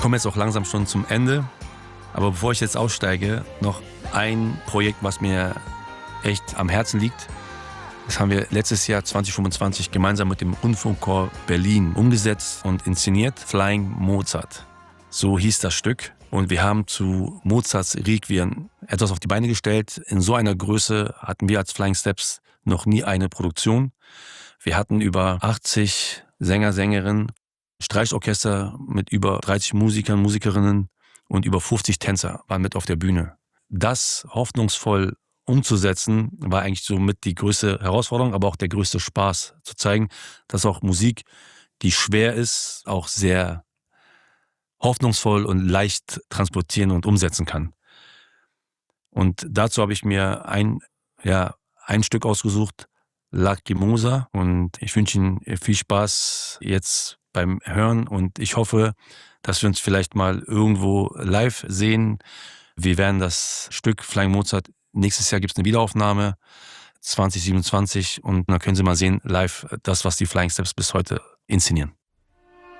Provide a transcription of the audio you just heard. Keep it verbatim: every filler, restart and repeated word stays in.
komme jetzt auch langsam schon zum Ende. Aber bevor ich jetzt aussteige, noch ein Projekt, was mir echt am Herzen liegt. Das haben wir letztes Jahr zwanzig fünfundzwanzig gemeinsam mit dem Rundfunkchor Berlin umgesetzt und inszeniert. Flying Mozart. So hieß das Stück. Und wir haben zu Mozarts Requiem etwas auf die Beine gestellt. In so einer Größe hatten wir als Flying Steps noch nie eine Produktion. Wir hatten über achtzig Sänger, Sängerinnen, Streichorchester mit über dreißig Musikern, Musikerinnen und über fünfzig Tänzer waren mit auf der Bühne. Das hoffnungsvoll umzusetzen, war eigentlich somit die größte Herausforderung, aber auch der größte Spaß, zu zeigen, dass auch Musik, die schwer ist, auch sehr hoffnungsvoll und leicht transportieren und umsetzen kann. Und dazu habe ich mir ein, ja, ein Stück ausgesucht, Lacrimosa. Und ich wünsche Ihnen viel Spaß jetzt beim Hören und ich hoffe, dass wir uns vielleicht mal irgendwo live sehen. Wir werden das Stück Flying Mozart, nächstes Jahr gibt es eine Wiederaufnahme, zwanzig siebenundzwanzig, und dann können Sie mal sehen, live, das, was die Flying Steps bis heute inszenieren.